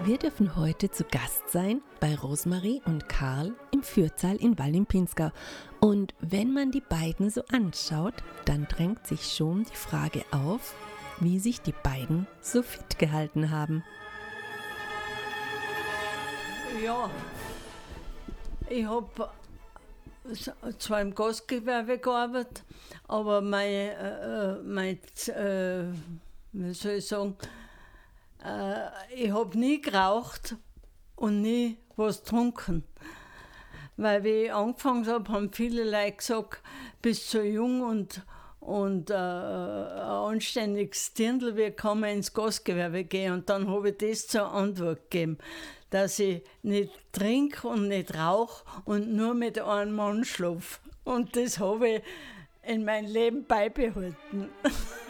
Wir dürfen heute zu Gast sein bei Rosemarie und Karl im Fürzahl in Wall im Pinzgau. Und wenn man die beiden so anschaut, dann drängt sich schon die Frage auf, wie sich die beiden so fit gehalten haben. Ja, ich habe zwar im Gastgewerbe gearbeitet, aber wie soll ich sagen, ich habe nie geraucht und nie was getrunken. Weil wie ich angefangen habe, haben viele Leute gesagt, bist so jung und ein anständiges Dirndl, wie kann man ins Gastgewerbe gehen? Und dann habe ich das zur Antwort gegeben, dass ich nicht trinke und nicht rauche und nur mit einem Mann schlafe. Und das habe ich in meinem Leben beibehalten.